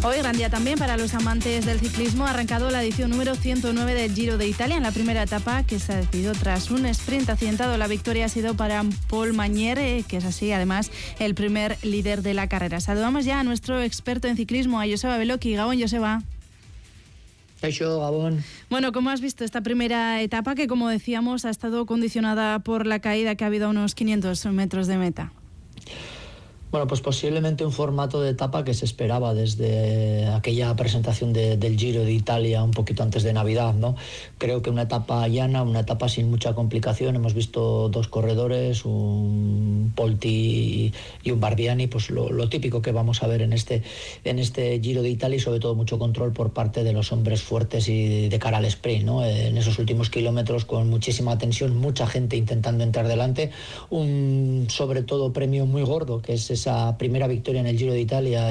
Hoy gran día también para los amantes del ciclismo. Ha arrancado la edición número 109 del Giro de Italia. En la primera etapa, que se ha decidido tras un sprint accidentado, la victoria ha sido para Paul Mañer, que es así además el primer líder de la carrera. Saludamos ya a nuestro experto en ciclismo, a Joseba Beloki. Gabón, Joseba. Kaixo, Gabón. Bueno, ¿cómo has visto esta primera etapa que, como decíamos, ha estado condicionada por la caída que ha habido a unos 500 metros de meta? Bueno, pues posiblemente un formato de etapa que se esperaba desde aquella presentación del Giro de Italia un poquito antes de Navidad, ¿no? Creo que una etapa llana, una etapa sin mucha complicación. Hemos visto dos corredores, un Polti y un Bardiani, pues lo típico que vamos a ver en este Giro de Italia, y sobre todo mucho control por parte de los hombres fuertes y de cara al sprint, ¿no? En esos últimos kilómetros con muchísima tensión, mucha gente intentando entrar delante, un sobre todo premio muy gordo, que es esa primera victoria en el Giro de Italia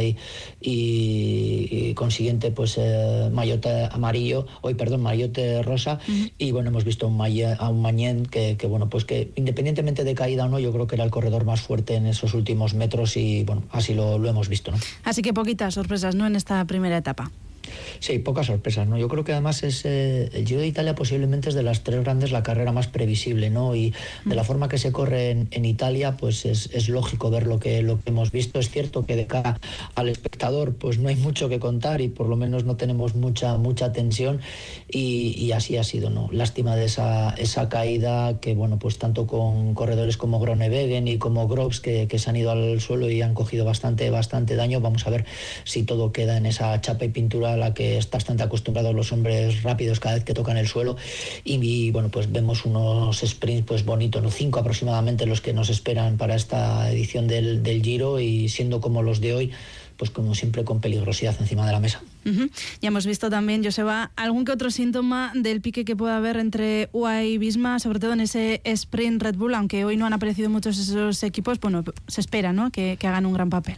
y consiguiente pues maillot amarillo, maillot rosa. Y bueno, hemos visto a un Mañén que bueno, pues que independientemente de caída o no, yo creo que era el corredor más fuerte en esos últimos metros y bueno, así lo hemos visto, ¿no? Así que poquitas sorpresas, ¿no?, en esta primera etapa. Sí, pocas sorpresas, ¿no? Yo creo que además es el Giro de Italia posiblemente es de las tres grandes la carrera más previsible, ¿no? Y de la forma que se corre en Italia, pues es lógico ver lo que hemos visto. Es cierto que de cara al espectador, pues no hay mucho que contar y por lo menos no tenemos mucha tensión y así ha sido, ¿no? Lástima de esa caída que, bueno, pues tanto con corredores como Groenewegen y como Groves que se han ido al suelo y han cogido bastante daño. Vamos a ver si todo queda en esa chapa y pintura a la que están bastante acostumbrados los hombres rápidos cada vez que tocan el suelo y bueno, pues vemos unos sprints pues bonitos, ¿no? 5 aproximadamente los que nos esperan para esta edición del Giro, y siendo como los de hoy, pues como siempre con peligrosidad encima de la mesa. Ya hemos visto también, Joseba, algún que otro síntoma del pique que pueda haber entre UAE y Visma, sobre todo en ese sprint Red Bull, aunque hoy no han aparecido muchos esos equipos. Bueno, se espera, ¿no?, que hagan un gran papel.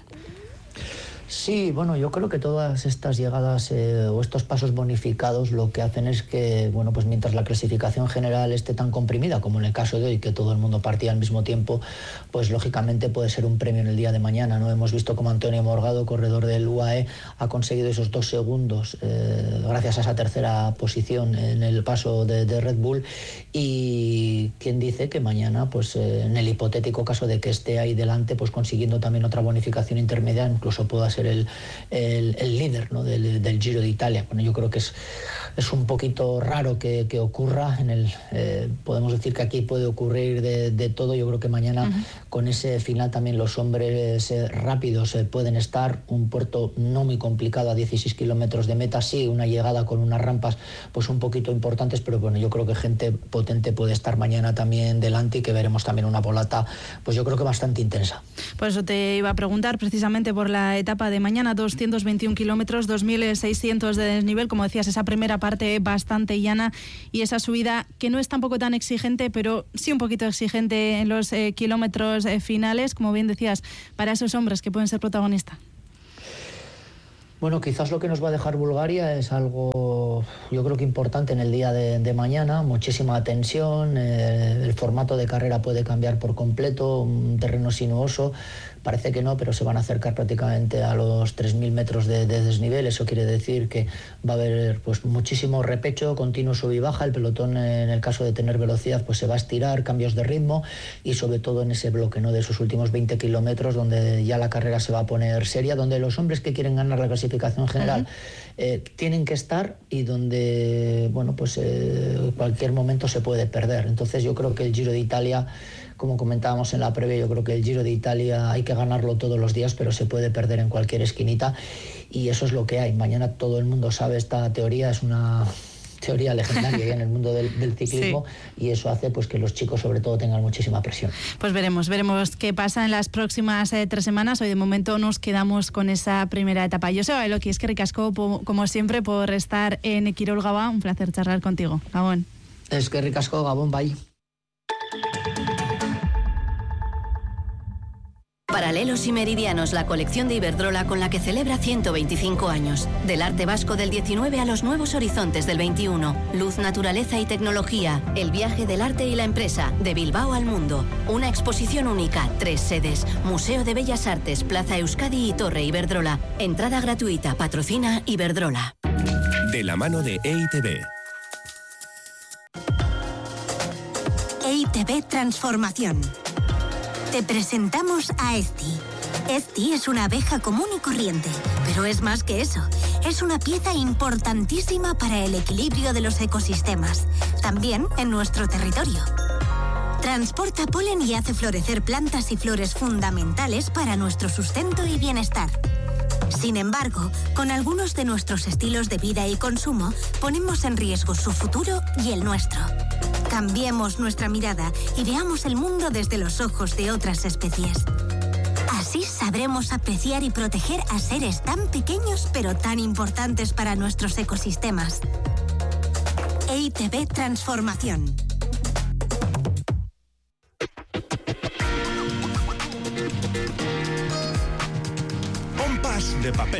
Sí, bueno, yo creo que todas estas llegadas o estos pasos bonificados lo que hacen es que, bueno, pues mientras la clasificación general esté tan comprimida como en el caso de hoy, que todo el mundo partía al mismo tiempo, pues lógicamente puede ser un premio en el día de mañana, ¿no? Hemos visto como Antonio Morgado, corredor del UAE, ha conseguido esos 2 segundos gracias a esa tercera posición en el paso de Red Bull, y quien dice que mañana, pues en el hipotético caso de que esté ahí delante, pues consiguiendo también otra bonificación intermedia, incluso pueda ser el líder, ¿no?, del Giro de Italia. Bueno, yo creo que es un poquito raro que ocurra. Podemos decir que aquí puede ocurrir de todo. Yo creo que mañana con ese final también los hombres rápidos pueden estar. Un puerto no muy complicado a 16 kilómetros de meta, sí, una llegada con unas rampas pues un poquito importantes, pero bueno, yo creo que gente potente puede estar mañana también delante y que veremos también una volata, pues yo creo que bastante intensa. Por eso te iba a preguntar precisamente por la etapa de mañana, 221 kilómetros, 2.600 de desnivel, como decías, esa primera parte bastante llana y esa subida que no es tampoco tan exigente, pero sí un poquito exigente en los kilómetros finales, como bien decías, para esos hombres que pueden ser protagonistas. Bueno, quizás lo que nos va a dejar Bulgaria es algo, yo creo que importante en el día de mañana, muchísima tensión, el formato de carrera puede cambiar por completo, un terreno sinuoso, parece que no, pero se van a acercar prácticamente a los 3.000 metros de desnivel. Eso quiere decir que va a haber pues muchísimo repecho, continuo sub y baja. El pelotón, en el caso de tener velocidad, pues se va a estirar, cambios de ritmo, y sobre todo en ese bloque, ¿no?, de esos últimos 20 kilómetros donde ya la carrera se va a poner seria, donde los hombres que quieren ganar la clasificación general tienen que estar, y donde, bueno, pues cualquier momento se puede perder. Entonces yo creo que el Giro de Italia, como comentábamos en la previa, yo creo que el Giro de Italia hay que ganarlo todos los días, pero se puede perder en cualquier esquinita, y eso es lo que hay. Mañana todo el mundo sabe esta teoría, es una teoría legendaria en el mundo del ciclismo, sí. Y eso hace pues que los chicos sobre todo tengan muchísima presión. Pues veremos qué pasa en las próximas 3 semanas. Hoy de momento nos quedamos con esa primera etapa. Joseba Beloki, es que ricasco como siempre por estar en Kirol Gaba. Un placer charlar contigo. Gabón. Es que ricasco, Gabón, bye. Paralelos y Meridianos, la colección de Iberdrola con la que celebra 125 años. Del arte vasco del 19 a los nuevos horizontes del 21. Luz, naturaleza y tecnología. El viaje del arte y la empresa. De Bilbao al mundo. Una exposición única. 3 sedes. Museo de Bellas Artes, Plaza Euskadi y Torre Iberdrola. Entrada gratuita. Patrocina Iberdrola. De la mano de EITB. EITB Transformación. Te presentamos a Esti. Esti es una abeja común y corriente, pero es más que eso. Es una pieza importantísima para el equilibrio de los ecosistemas, también en nuestro territorio. Transporta polen y hace florecer plantas y flores fundamentales para nuestro sustento y bienestar. Sin embargo, con algunos de nuestros estilos de vida y consumo, ponemos en riesgo su futuro y el nuestro. Cambiemos nuestra mirada y veamos el mundo desde los ojos de otras especies. Así sabremos apreciar y proteger a seres tan pequeños pero tan importantes para nuestros ecosistemas. EITB Transformación. Pompas de papel.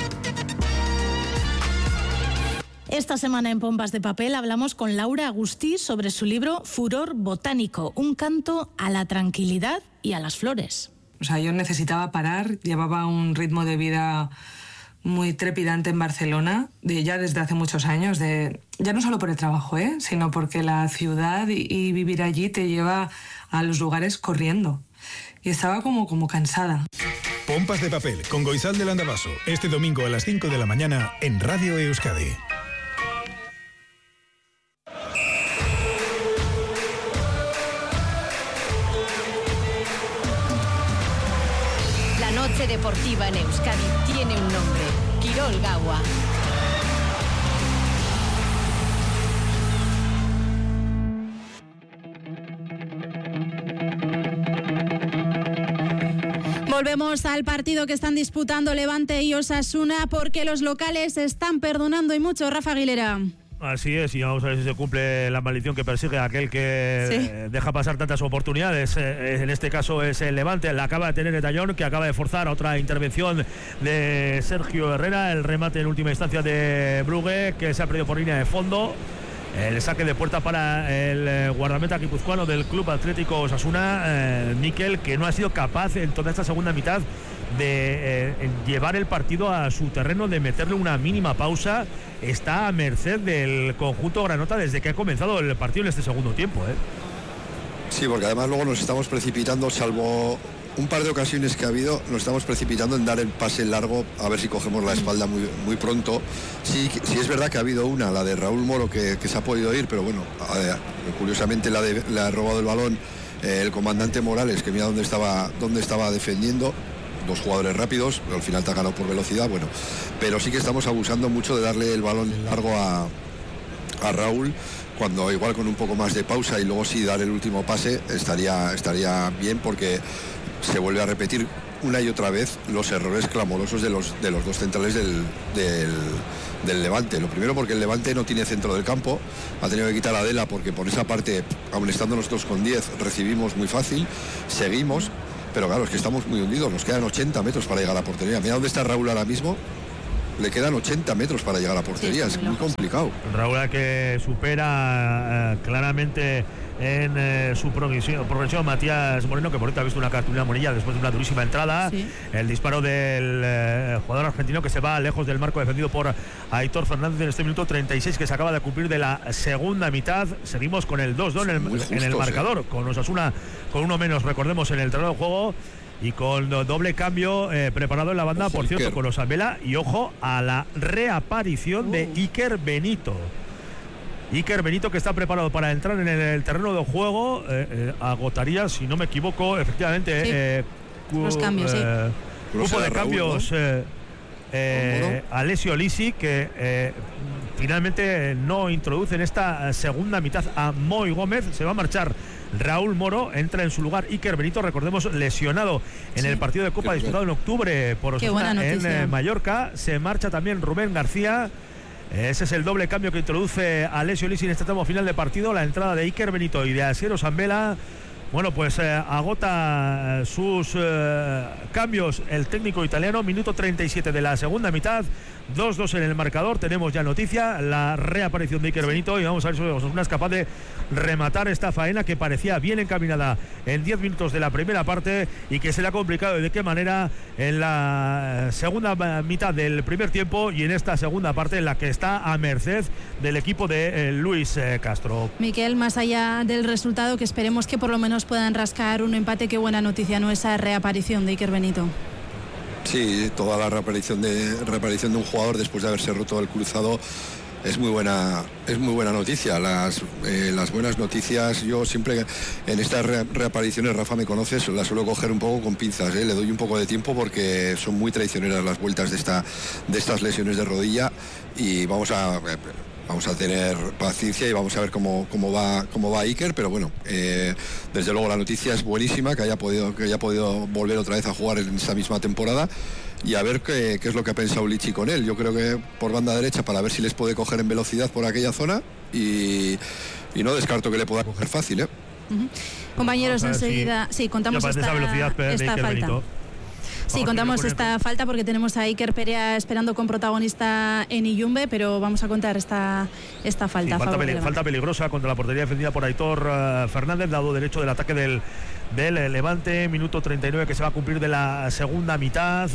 Esta semana en Pompas de Papel hablamos con Laura Agustí sobre su libro Furor botánico, un canto a la tranquilidad y a las flores. O sea, yo necesitaba parar, llevaba un ritmo de vida muy trepidante en Barcelona, ya desde hace muchos años, ya no solo por el trabajo, sino porque la ciudad y vivir allí te lleva a los lugares corriendo. Y estaba como cansada. Pompas de Papel con Goizal del Andabaso, este domingo a las 5 de la mañana en Radio Euskadi. La noche deportiva en Euskadi tiene un nombre: Kirol Gaua. Volvemos al partido que están disputando Levante y Osasuna porque los locales están perdonando y mucho. Rafa Aguilera. Así es, y vamos a ver si se cumple la maldición que persigue a aquel que deja pasar tantas oportunidades. En este caso es el Levante, la acaba de tener el Tallón, que acaba de forzar otra intervención de Sergio Herrera, el remate en última instancia de Brugge, que se ha perdido por línea de fondo. El saque de puerta para el guardameta guipuzcoano del Club Atlético Osasuna, Mikel, que no ha sido capaz en toda esta segunda mitad de llevar el partido a su terreno, de meterle una mínima pausa. Está a merced del conjunto granota desde que ha comenzado el partido en este segundo tiempo. Sí, porque además luego nos estamos precipitando, salvo un par de ocasiones que ha habido, nos estamos precipitando en dar el pase largo a ver si cogemos la espalda muy pronto. Sí es verdad que ha habido una, la de Raúl Moro, que se ha podido ir, pero bueno, curiosamente le ha robado el balón el comandante Morales, que mira dónde estaba defendiendo. Dos jugadores rápidos, pero al final te ha ganado por velocidad, bueno, pero sí que estamos abusando mucho de darle el balón largo a Raúl, cuando igual con un poco más de pausa y luego sí dar el último pase estaría bien, porque se vuelve a repetir una y otra vez los errores clamorosos de los dos centrales del Levante. Lo primero, porque el Levante no tiene centro del campo, ha tenido que quitar a Adela, porque por esa parte, aun estando nosotros con 10, recibimos muy fácil, seguimos, pero claro, es que estamos muy hundidos, nos quedan 80 metros para llegar a la portería. Mira dónde está Raúl ahora mismo, le quedan 80 metros para llegar a la portería, es muy complicado. Raúl, que supera claramente en su progresión Matías Moreno, que por ahorita ha visto una cartulina amarilla después de una durísima entrada. El disparo del jugador argentino, que se va lejos del marco, defendido por Aitor Fernández en este minuto 36 que se acaba de cumplir de la segunda mitad. Seguimos con el 2-2 en el marcador, con Osasuna con uno menos, recordemos, en el terreno de juego, y con doble cambio preparado en la banda, por cierto, con Osambela, y ojo a la reaparición de Iker Benito. Iker Benito, que está preparado para entrar en el terreno de juego, agotaría, si no me equivoco, efectivamente, los cambios, grupo de cambios, Alessio Lisi, que finalmente no introduce en esta segunda mitad a Moy Gómez. Se va a marchar Raúl Moro, entra en su lugar Iker Benito, recordemos, lesionado en el partido de Copa disputado en octubre por Osasuna en Mallorca. Se marcha también Rubén García. Ese es el doble cambio que introduce Alessio Lisi en este tramo final de partido. La entrada de Iker Benito y de Asier Osambela. Bueno, pues agota sus cambios el técnico italiano, minuto 37 de la segunda mitad, 2-2 en el marcador. Tenemos ya noticia, la reaparición de Iker Benito, y vamos a ver si Osasuna es capaz de rematar esta faena que parecía bien encaminada en 10 minutos de la primera parte y que se le ha complicado y de qué manera en la segunda mitad del primer tiempo y en esta segunda parte en la que está a merced del equipo de Luis Castro. Miquel, más allá del resultado, que esperemos que por lo menos puedan rascar un empate, qué buena noticia, ¿no?, esa reaparición de Iker Benito. Sí, toda la reaparición de un jugador después de haberse roto el cruzado es muy buena noticia. Las buenas noticias, yo siempre en estas reapariciones, Rafa, me conoces, las suelo coger un poco con pinzas, le doy un poco de tiempo porque son muy traicioneras las vueltas de estas lesiones de rodilla, y vamos a tener paciencia y vamos a ver cómo va Iker, pero bueno, desde luego la noticia es buenísima, que haya podido volver otra vez a jugar en esta misma temporada, y a ver qué es lo que ha pensado Lichi con él. Yo creo que por banda derecha, para ver si les puede coger en velocidad por aquella zona, y no descarto que le pueda coger fácil, Uh-huh. Compañeros, enseguida sí contamos esta falta. Benito. Sí, contamos esta falta porque tenemos a Iker Perea esperando con protagonista en Iyumbe, pero vamos a contar esta falta. Sí, falta peligrosa contra la portería defendida por Aitor Fernández, lado derecho del ataque del Levante, minuto 39 que se va a cumplir de la segunda mitad.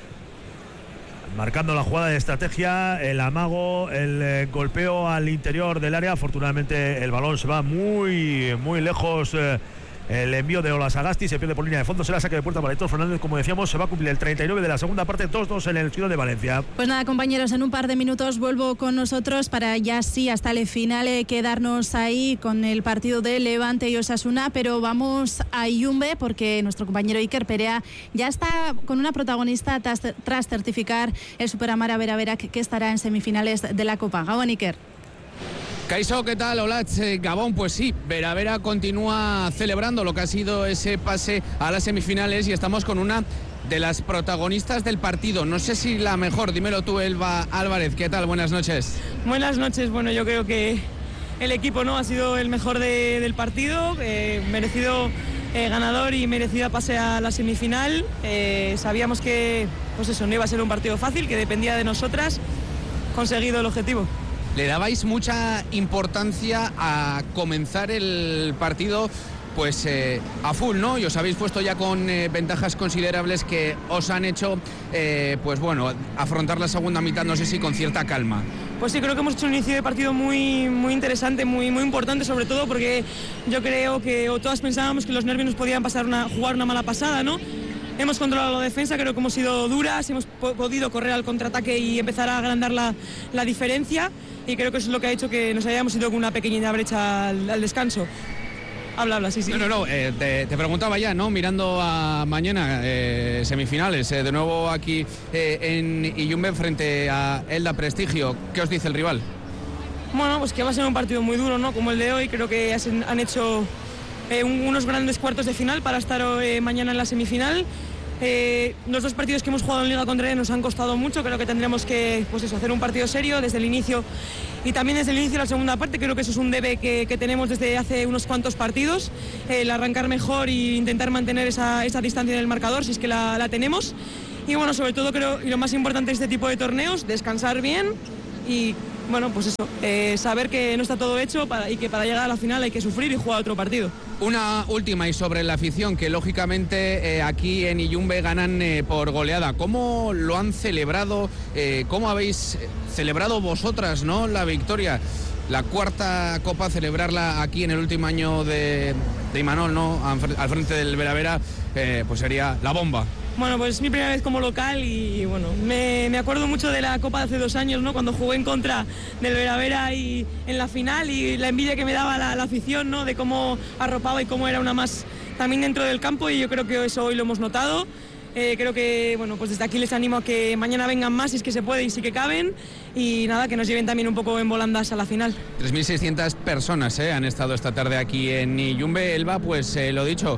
Marcando la jugada de estrategia, el amago, el golpeo al interior del área. Afortunadamente el balón se va muy, muy lejos. El envío de Ola Sagasti se pierde por línea de fondo, será saque de puerta para Aitor Fernández. Como decíamos, se va a cumplir el 39 de la segunda parte, 2-2 en el Ciudad de Valencia. Pues nada, compañeros, en un par de minutos vuelvo con nosotros para ya sí hasta el final quedarnos ahí con el partido de Levante y Osasuna, pero vamos a Iyumbe porque nuestro compañero Iker Perea ya está con una protagonista tras certificar el Superamara Bera-Bera, que estará en semifinales de la Copa. Gabón, Iker. Kaixo, ¿qué tal? Hola, Gabón. Pues sí, Bera-Bera continúa celebrando lo que ha sido ese pase a las semifinales y estamos con una de las protagonistas del partido. No sé si la mejor, dímelo tú, Elba Álvarez. ¿Qué tal? Buenas noches. Buenas noches. Bueno, yo creo que el equipo no ha sido el mejor del partido, merecido ganador y merecida pase a la semifinal. Sabíamos que pues eso, no iba a ser un partido fácil, que dependía de nosotras. Conseguido el objetivo. Le dabais mucha importancia a comenzar el partido pues a full, ¿no? Y os habéis puesto ya con ventajas considerables que os han hecho pues bueno, afrontar la segunda mitad, no sé si con cierta calma. Pues sí, creo que hemos hecho un inicio de partido muy, muy interesante, muy, muy importante, sobre todo porque yo creo que todas pensábamos que los nervios nos podían jugar una mala pasada, ¿no? Hemos controlado la defensa, creo que hemos sido duras, hemos podido correr al contraataque y empezar a agrandar la diferencia, y creo que eso es lo que ha hecho que nos hayamos ido con una pequeña brecha al descanso. Habla, sí. No, te preguntaba ya, ¿no? Mirando a mañana, semifinales, de nuevo aquí en Iyumbe frente a Elda Prestigio. ¿Qué os dice el rival? Bueno, pues que va a ser un partido muy duro, ¿no? Como el de hoy, creo que han hecho unos grandes cuartos de final para estar mañana en la semifinal. Los dos partidos que hemos jugado en Liga contra ellos nos han costado mucho. Creo que tendremos que hacer un partido serio desde el inicio y también desde el inicio de la segunda parte. Creo que eso es un debe que tenemos desde hace unos cuantos partidos, el arrancar mejor e intentar mantener esa distancia en el marcador si es que la tenemos. Y bueno, sobre todo creo, y lo más importante de este tipo de torneos, descansar bien y bueno, pues eso, saber que no está todo hecho y que para llegar a la final hay que sufrir y jugar otro partido. Una última y sobre la afición, que lógicamente aquí en Iyumbe ganan por goleada. ¿Cómo lo han celebrado? ¿Cómo habéis celebrado vosotras, ¿no?, la victoria? La cuarta copa, celebrarla aquí en el último año de Imanol, ¿no?, al frente del Bera-Bera, pues sería la bomba. Bueno, pues es mi primera vez como local y bueno, me acuerdo mucho de la Copa de hace 2 años, ¿no? Cuando jugué en contra del Bera-Bera y en la final, y la envidia que me daba la afición, ¿no?, de cómo arropaba y cómo era una más también dentro del campo, y yo creo que eso hoy lo hemos notado. Creo que, bueno, pues desde aquí les animo a que mañana vengan más si es que se puede y sí que caben, y nada, que nos lleven también un poco en volandas a la final. 3.600 personas han estado esta tarde aquí en Iyumbe. Elba, pues lo dicho,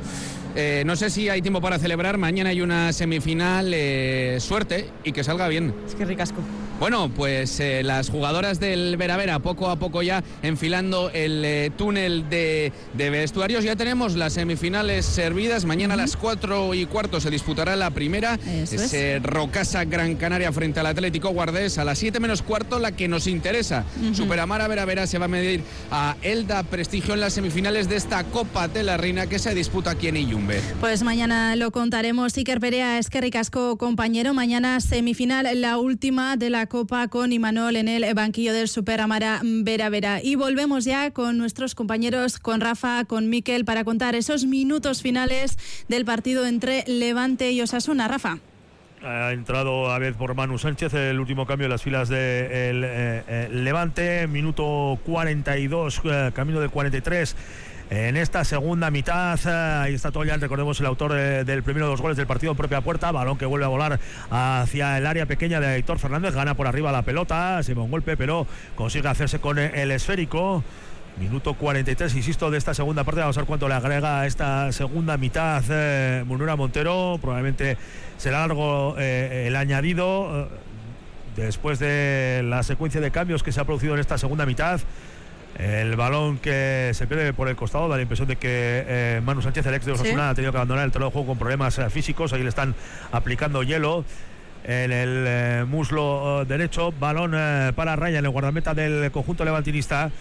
no sé si hay tiempo para celebrar. Mañana hay una semifinal. Suerte y que salga bien. Es que ricasco. Bueno, pues las jugadoras del Vera Vera poco a poco ya enfilando el túnel de vestuarios. Ya tenemos las semifinales servidas. Mañana a las 4:15 se disputará la primera. Es Rocasa Gran Canaria frente al Atlético Guardés. A las 7:15 la que nos interesa. Superamara Vera Vera se va a medir a Elda Prestigio en las semifinales de esta Copa de la Reina que se disputa aquí en Iyumbe. Pues mañana lo contaremos. Iker Perea, es que ricasco, compañero. Mañana semifinal, la última de la Copa con Imanol en el banquillo del Superamara Vera Vera. Y volvemos ya con nuestros compañeros, con Rafa, con Mikel, para contar esos minutos finales del partido entre Levante y Osasuna. Rafa. Ha entrado a vez por Manu Sánchez, el último cambio en las filas del Levante. Minuto 42, camino de 43. En esta segunda mitad, ahí está Toyan, recordemos el autor del primero de los goles del partido en propia puerta, balón que vuelve a volar hacia el área pequeña de Aitor Fernández, gana por arriba la pelota, se va un golpe, pero consigue hacerse con el esférico. Minuto 43, insisto, de esta segunda parte. Vamos a ver cuánto le agrega a esta segunda mitad Munura Montero. Probablemente será largo el añadido después de la secuencia de cambios que se ha producido en esta segunda mitad. El balón que se pierde por el costado da la impresión de que Manu Sánchez, el ex de Osasuna, ha tenido que abandonar el terreno de juego con problemas físicos. Ahí le están aplicando hielo en el muslo derecho. Balón para Ryan, el guardameta del conjunto levantinista,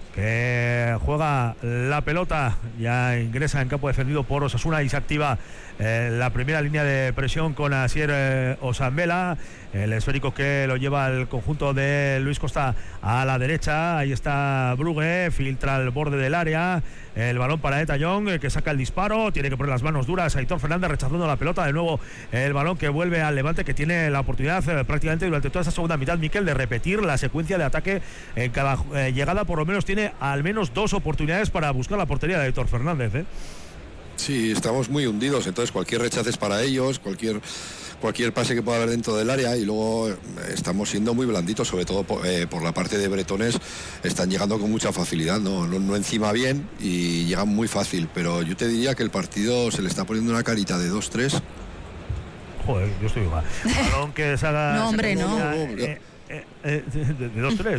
que juega la pelota, ya ingresa en campo defendido por Osasuna y se activa la primera línea de presión con Asier Osambela. El esférico que lo lleva el conjunto de Luis Costa a la derecha. Ahí está Brugge, filtra el borde del área. El balón para Eta Young, que saca el disparo. Tiene que poner las manos duras Aitor Fernández, rechazando la pelota. De nuevo el balón que vuelve al Levante, que tiene la oportunidad prácticamente durante toda esa segunda mitad, Mikel, de repetir la secuencia de ataque. En cada llegada por lo menos tiene al menos 2 oportunidades para buscar la portería de Aitor Fernández. Sí, estamos muy hundidos, entonces cualquier rechazo es para ellos, cualquier pase que pueda haber dentro del área, y luego estamos siendo muy blanditos, sobre todo por la parte de bretones. Están llegando con mucha facilidad, no encima bien, y llegan muy fácil, pero yo te diría que el partido se le está poniendo una carita de 2-3. Joder, yo estoy igual. Balón que salga... No, hombre, no. De 2-3.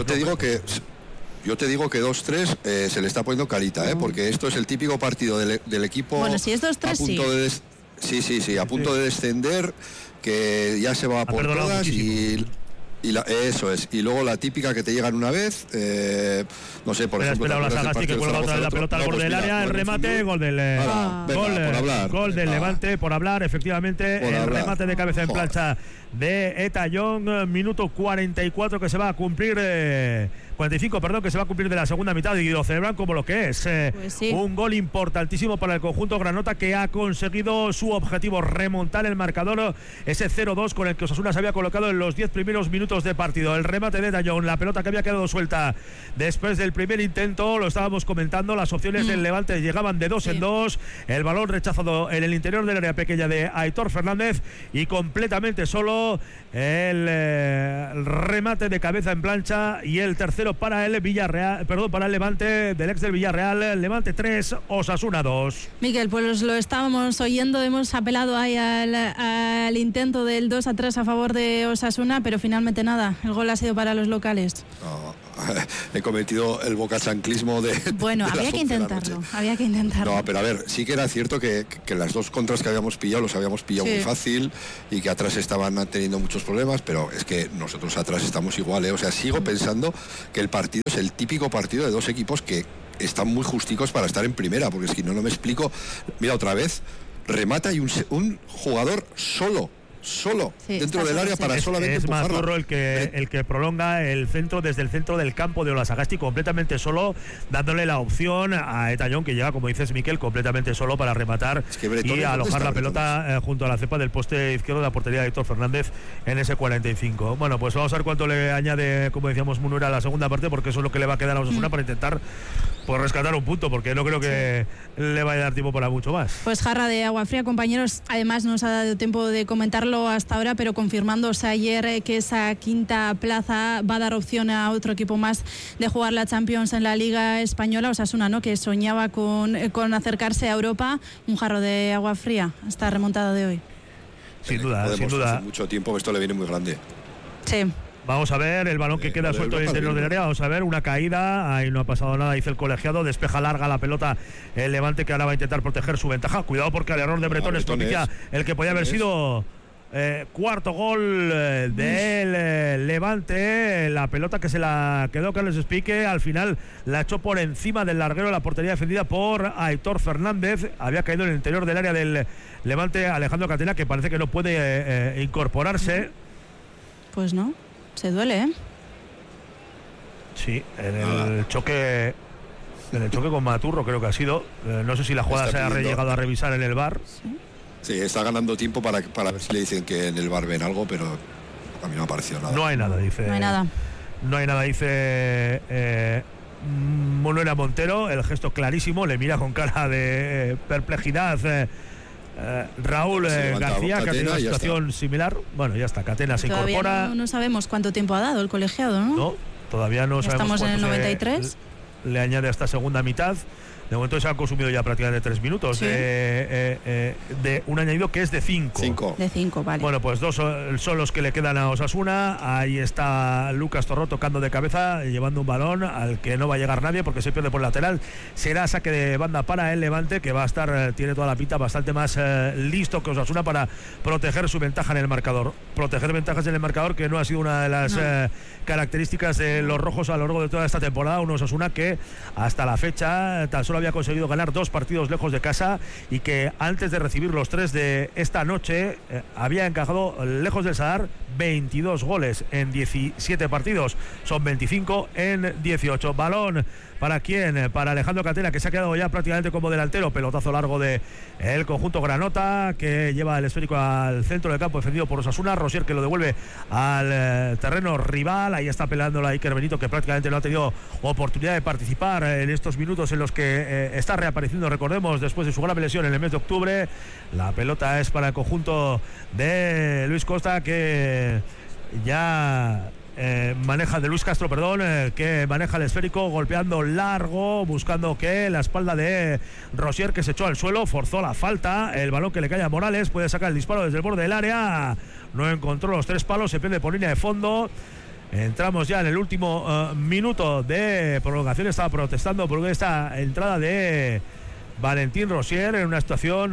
Yo te digo que 2-3 se le está poniendo carita, porque esto es el típico partido del equipo. Bueno, si es 2-3 sí. Sí, a punto de descender, que ya se va por todas eso es. Y luego la típica que te llegan una vez, no sé, por ejemplo... Espera, Sagasti, que vuelva otra vez la pelota al borde del área, el remate, gol del... Gol del Levante, por hablar, efectivamente, el remate de cabeza en plancha de Eta Young. Minuto 44 que se va a cumplir... 45, perdón, que se va a cumplir de la segunda mitad, y lo celebran como lo que es. Pues sí. Un gol importantísimo para el conjunto granota, que ha conseguido su objetivo, remontar el marcador, ese 0-2 con el que Osasuna se había colocado en los 10 primeros minutos de partido. El remate de Dayón, la pelota que había quedado suelta después del primer intento, lo estábamos comentando, las opciones del Levante llegaban de 2 en 2, el balón rechazado en el interior del área pequeña de Aitor Fernández, y completamente solo el remate de cabeza en plancha, y el tercero para el Villarreal, para el Levante, del ex del Villarreal. Levante 3, Osasuna 2. Mikel, pues lo estábamos oyendo, hemos apelado ahí al intento del 2-3 a favor de Osasuna, pero finalmente nada, el gol ha sido para los locales. He cometido el bocachanclismo de... Bueno, había que intentarlo. No, pero a ver, sí que era cierto que las dos contras que habíamos pillado, los habíamos pillado muy fácil, y que atrás estaban teniendo muchos problemas, pero es que nosotros atrás estamos igual, O sea, sigo pensando que el partido es el típico partido de dos equipos que están muy justicos para estar en primera, porque si no me explico. Mira, otra vez, remata y un jugador solo dentro del área para solamente empujarla. Es Mazurro el que prolonga el centro desde el centro del campo de Olasagasti, completamente solo, dándole la opción a Etallón, que llega, como dices, Mikel, completamente solo para rematar y alojar la pelota junto a la cepa del poste izquierdo de la portería de Héctor Fernández en ese 45. Bueno, pues vamos a ver cuánto le añade, como decíamos, Munura a la segunda parte, porque eso es lo que le va a quedar a Osasuna para intentar rescatar un punto, porque no creo que le vaya a dar tiempo para mucho más. Pues jarra de agua fría, compañeros. Además, nos ha dado tiempo de comentarlo solo hasta ahora, pero confirmándose ayer que esa quinta plaza va a dar opción a otro equipo más de jugar la Champions en la Liga Española. Osasuna, ¿no?, que soñaba con acercarse a Europa. Un jarro de agua fría esta remontada de hoy. Sin duda, sin duda. Hace mucho tiempo que esto le viene muy grande. Sí. Vamos a ver el balón que queda suelto en el interior del área. Vamos a ver una caída. Ahí no ha pasado nada, dice el colegiado. Despeja larga la pelota el Levante, que ahora va a intentar proteger su ventaja. Cuidado, porque el error de Bretón es propicia el que podía haber sido cuarto gol del Levante. La pelota que se la quedó Carles Espique, al final la echó por encima del larguero, la portería defendida por Aitor Fernández. Había caído en el interior del área del Levante Alejandro Catena, que parece que no puede incorporarse. Pues no, se duele, ¿eh? Sí, en el choque con Maturro creo que ha sido. No sé si la jugada se ha llegado a revisar en el VAR. Sí, está ganando tiempo para ver si le dicen que en el VAR ven algo, pero a mí no ha parecido nada. No hay nada, dice. No hay nada. No hay nada, dice Manuela Montero. El gesto clarísimo, le mira con cara de perplejidad Raúl García, que ha tenido una situación similar. Bueno, ya está, Catena se todavía incorpora. No sabemos cuánto tiempo ha dado el colegiado, ¿no? No, todavía no sabemos. Estamos en el 93. Le añade a esta segunda mitad. De momento se han consumido ya prácticamente 3 minutos, sí, de un añadido que es de 5. De 5, vale. Bueno, pues 2 son los que le quedan a Osasuna. Ahí está Lucas Torró tocando de cabeza, llevando un balón al que no va a llegar nadie porque se pierde por lateral. Será saque de banda para el Levante, que va a estar, tiene toda la pinta bastante más listo que Osasuna para proteger su ventaja en el marcador. Proteger ventajas en el marcador, que no ha sido una de las características de los rojos a lo largo de toda esta temporada. Un Osasuna que hasta la fecha tan solo había conseguido ganar 2 partidos lejos de casa, y que antes de recibir los 3 de esta noche había encajado lejos del Sadar 22 goles en 17 partidos, son 25 en 18. Balón ¿para quién? Para Alejandro Catena, que se ha quedado ya prácticamente como delantero. Pelotazo largo de el conjunto granota, que lleva el esférico al centro del campo, defendido por Osasuna. Rosier, que lo devuelve al terreno rival. Ahí está peleando la Iker Benito, que prácticamente no ha tenido oportunidad de participar en estos minutos en los que está reapareciendo, recordemos, después de su grave lesión en el mes de octubre. La pelota es para el conjunto de Luis Costa, que ya maneja de Luis Castro, que maneja el esférico, golpeando largo, buscando que la espalda de Rosier, que se echó al suelo, forzó la falta. El balón que le cae a Morales, puede sacar el disparo desde el borde del área, no encontró los 3 palos, se pierde por línea de fondo. Entramos ya en el último minuto de prolongación. Estaba protestando por esta entrada de Valentín Rosier en una situación,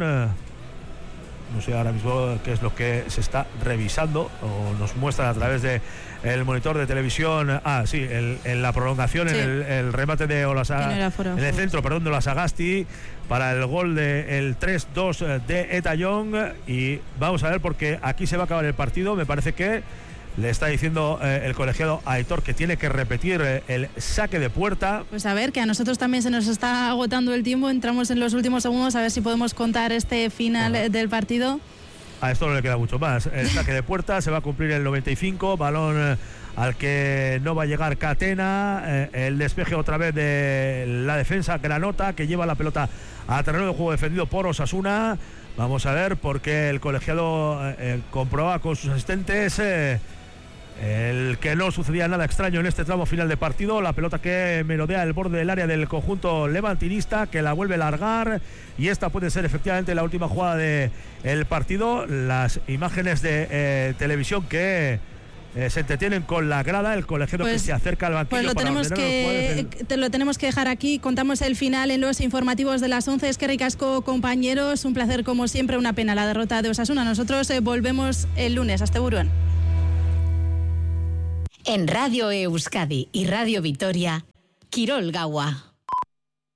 no sé ahora mismo qué es lo que se está revisando o nos muestran a través de el monitor de televisión. Sí, en la prolongación, sí, en el remate de en el centro, de Olasagasti para el gol del 3-2 de Eta Young. Y vamos a ver, porque aquí se va a acabar el partido. Me parece que le está diciendo el colegiado a Aitor que tiene que repetir el saque de puerta. Pues a ver, que a nosotros también se nos está agotando el tiempo. Entramos en los últimos segundos, a ver si podemos contar este final del partido. A esto no le queda mucho más. El saque de puerta se va a cumplir el 95. Balón al que no va a llegar Catena. El despeje otra vez de la defensa granota, que lleva la pelota a terreno de juego defendido por Osasuna. Vamos a ver, porque el colegiado comprueba con sus asistentes el que no sucedía nada extraño en este tramo final de partido. La pelota que merodea el borde del área del conjunto levantinista, que la vuelve a largar, y esta puede ser efectivamente la última jugada del partido. Las imágenes de televisión que se entretienen con la grada, el colegiado que se acerca al banquillo. Pues lo tenemos que dejar aquí. Contamos el final en los informativos de las 11. Es que ricasco, compañeros, un placer como siempre. Una pena la derrota de Osasuna. Nosotros volvemos el lunes. Hasta Buruan. En Radio Euskadi y Radio Vitoria, Kirol Gaua.